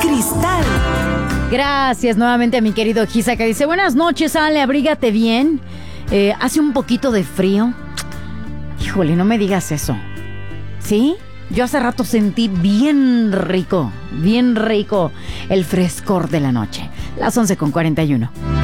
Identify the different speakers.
Speaker 1: Cristal.
Speaker 2: Gracias nuevamente a mi querido Gisa, que dice: buenas noches, Ale, abrígate bien. Hace un poquito de frío. Híjole, no me digas eso. ¿Sí? Yo hace rato sentí bien rico el frescor de la noche. Las 11:41.